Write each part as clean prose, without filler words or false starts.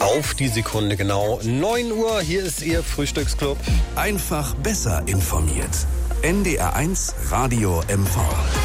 Auf die Sekunde genau 9 Uhr, hier ist Ihr Frühstücksclub. Einfach besser informiert. NDR1 Radio MV.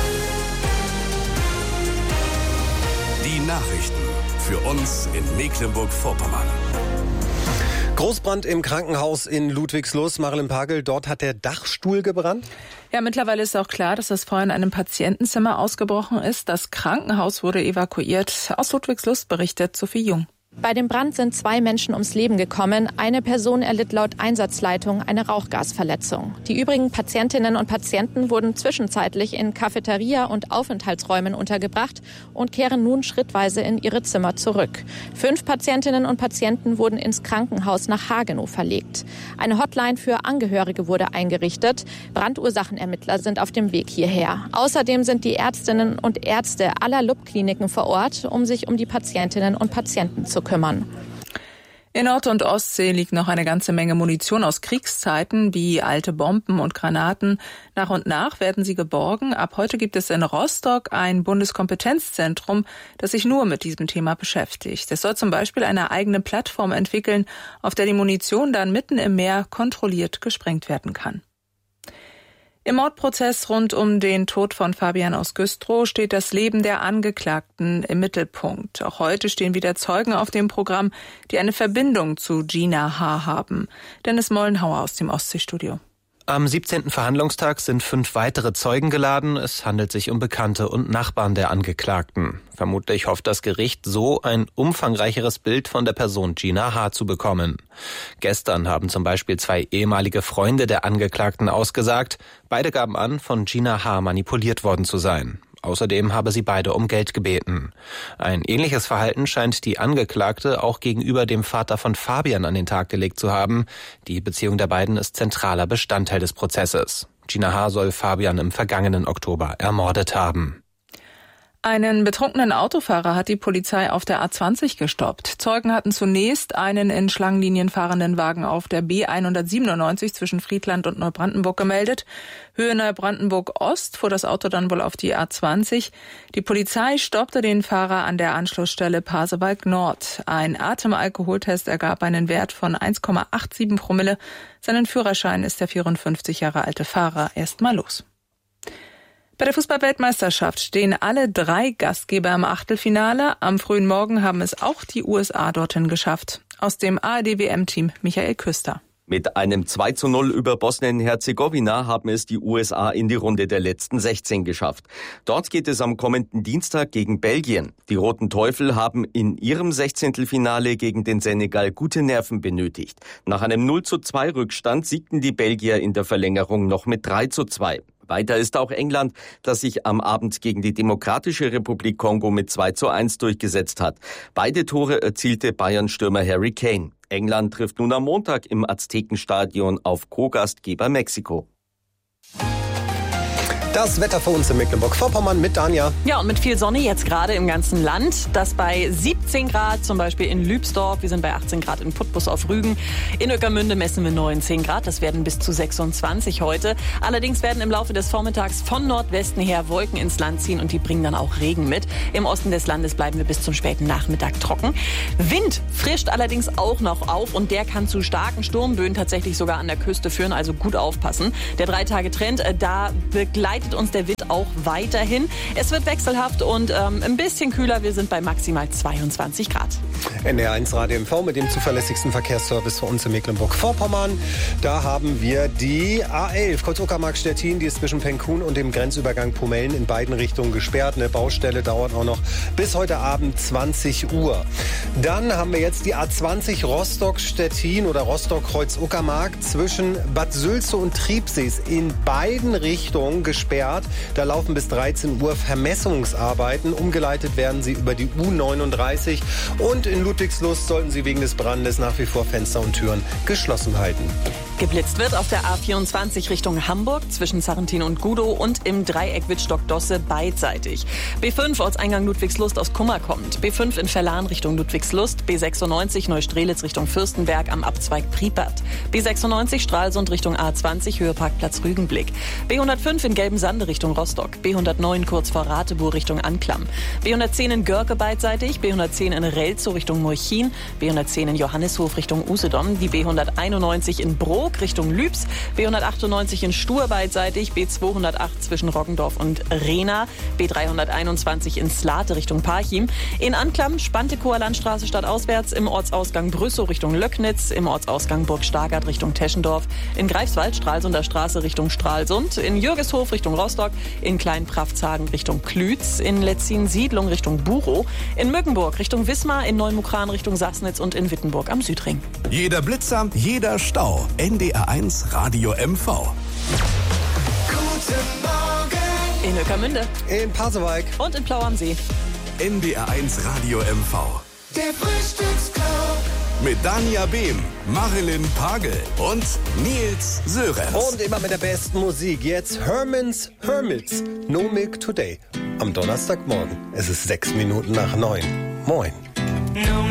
Die Nachrichten für uns in Mecklenburg-Vorpommern. Großbrand im Krankenhaus in Ludwigslust. Marilyn Pagel, dort hat der Dachstuhl gebrannt. Ja, mittlerweile ist auch klar, dass das Feuer in einem Patientenzimmer ausgebrochen ist. Das Krankenhaus wurde evakuiert. Aus Ludwigslust berichtet Sophie Jung. Bei dem Brand sind 2 Menschen ums Leben gekommen. Eine Person erlitt laut Einsatzleitung eine Rauchgasverletzung. Die übrigen Patientinnen und Patienten wurden zwischenzeitlich in Cafeteria und Aufenthaltsräumen untergebracht und kehren nun schrittweise in ihre Zimmer zurück. 5 Patientinnen und Patienten wurden ins Krankenhaus nach Hagenow verlegt. Eine Hotline für Angehörige wurde eingerichtet. Brandursachenermittler sind auf dem Weg hierher. Außerdem sind die Ärztinnen und Ärzte aller LUB-Kliniken vor Ort, um sich um die Patientinnen und Patienten zu kümmern. In Nord- und Ostsee liegt noch eine ganze Menge Munition aus Kriegszeiten, wie alte Bomben und Granaten. Nach und nach werden sie geborgen. Ab heute gibt es in Rostock ein Bundeskompetenzzentrum, das sich nur mit diesem Thema beschäftigt. Es soll zum Beispiel eine eigene Plattform entwickeln, auf der die Munition dann mitten im Meer kontrolliert gesprengt werden kann. Im Mordprozess rund um den Tod von Fabian aus Güstrow steht das Leben der Angeklagten im Mittelpunkt. Auch heute stehen wieder Zeugen auf dem Programm, die eine Verbindung zu Gina H. haben. Dennis Mollenhauer aus dem Ostseestudio. Am 17. Verhandlungstag sind 5 weitere Zeugen geladen. Es handelt sich um Bekannte und Nachbarn der Angeklagten. Vermutlich hofft das Gericht, so ein umfangreicheres Bild von der Person Gina H. zu bekommen. Gestern haben zum Beispiel 2 ehemalige Freunde der Angeklagten ausgesagt. Beide gaben an, von Gina H. manipuliert worden zu sein. Außerdem habe sie beide um Geld gebeten. Ein ähnliches Verhalten scheint die Angeklagte auch gegenüber dem Vater von Fabian an den Tag gelegt zu haben. Die Beziehung der beiden ist zentraler Bestandteil des Prozesses. Gina H. soll Fabian im vergangenen Oktober ermordet haben. Einen betrunkenen Autofahrer hat die Polizei auf der A20 gestoppt. Zeugen hatten zunächst einen in Schlangenlinien fahrenden Wagen auf der B197 zwischen Friedland und Neubrandenburg gemeldet. Höhe Neubrandenburg-Ost fuhr das Auto dann wohl auf die A20. Die Polizei stoppte den Fahrer an der Anschlussstelle Pasewalk Nord. Ein Atemalkoholtest ergab einen Wert von 1,87 Promille. Seinen Führerschein ist der 54 Jahre alte Fahrer erstmal los. Bei der Fußball-Weltmeisterschaft stehen alle 3 Gastgeber im Achtelfinale. Am frühen Morgen haben es auch die USA dorthin geschafft. Aus dem ARD-WM-Team Michael Küster. Mit einem 2:0 über Bosnien-Herzegowina haben es die USA in die Runde der letzten 16 geschafft. Dort geht es am kommenden Dienstag gegen Belgien. Die Roten Teufel haben in ihrem 16. gegen den Senegal gute Nerven benötigt. Nach einem 0:2 Rückstand siegten die Belgier in der Verlängerung noch mit 3:2. Weiter ist auch England, das sich am Abend gegen die Demokratische Republik Kongo mit 2:1 durchgesetzt hat. Beide Tore erzielte Bayern-Stürmer Harry Kane. England trifft nun am Montag im Aztekenstadion auf Co-Gastgeber Mexiko. Das Wetter für uns in Mecklenburg-Vorpommern mit Danja. Ja, und mit viel Sonne jetzt gerade im ganzen Land. Das bei 17 Grad, zum Beispiel in Lübsdorf. Wir sind bei 18 Grad in Putbus auf Rügen. In Ueckermünde messen wir 19 Grad. Das werden bis zu 26 heute. Allerdings werden im Laufe des Vormittags von Nordwesten her Wolken ins Land ziehen und die bringen dann auch Regen mit. Im Osten des Landes bleiben wir bis zum späten Nachmittag trocken. Wind frischt allerdings auch noch auf und der kann zu starken Sturmböen tatsächlich sogar an der Küste führen. Also gut aufpassen. Der 3-Tage-Trend, da begleitet uns der Wind auch weiterhin. Es wird wechselhaft und ein bisschen kühler. Wir sind bei maximal 22 Grad. NDR1 Radio MV mit dem zuverlässigsten Verkehrsservice für uns in Mecklenburg-Vorpommern. Da haben wir die A11 Kreuz-Uckermark-Stettin, die ist zwischen Penkun und dem Grenzübergang Pomellen in beiden Richtungen gesperrt. Eine Baustelle dauert auch noch bis heute Abend 20 Uhr. Dann haben wir jetzt die A20 Rostock-Stettin oder Rostock-Kreuz-Uckermark zwischen Bad Sülze und Triebsees in beiden Richtungen gesperrt. Da laufen bis 13 Uhr Vermessungsarbeiten. Umgeleitet werden sie über die U39. Und in Ludwigslust sollten sie wegen des Brandes nach wie vor Fenster und Türen geschlossen halten. Geblitzt wird auf der A24 Richtung Hamburg zwischen Sarrentin und Gudow und im Dreieck Wittstock-Dosse beidseitig. B5 Ortseingang Ludwigslust aus Kummer kommt. B5 in Verlan Richtung Ludwigslust. B96 Neustrelitz Richtung Fürstenberg am Abzweig Priepert. B96 Stralsund Richtung A20 Höheparkplatz Rügenblick. B105 in Gelbensande Richtung Rostock. B109 kurz vor Rateburg Richtung Anklam. B110 in Görke beidseitig. B110 in Relzow Richtung Murchin. B110 in Johannishof Richtung Usedom. Die B191 in Brok Richtung Lübs, B198 in Stur beidseitig, B208 zwischen Roggendorf und Rehna, B321 in Slate Richtung Parchim, in Anklam Spantekower Landstraße stadtauswärts, im Ortsausgang Brüssow Richtung Löcknitz, im Ortsausgang Burg Stargard Richtung Teschendorf, in Greifswald Stralsunder Straße Richtung Stralsund, in Jürgeshof Richtung Rostock, in Kleinpraftshagen Richtung Klütz, in Letzin Siedlung Richtung Buchow, in Mückenburg Richtung Wismar, in Neumukran Richtung Sassnitz und in Wittenburg am Südring. Jeder Blitzer, jeder Stau. NDR1 Radio MV. Guten Morgen. In Ueckermünde. In Pasewalk. Und in Plau am See. NDR1 Radio MV. Der Frühstücksclub. Mit Dania Behm, Marilyn Pagel und Nils Sörenz. Und immer mit der besten Musik. Jetzt Hermits, No Milk Today. Am Donnerstagmorgen. Es ist 6 Minuten nach 9. Moin.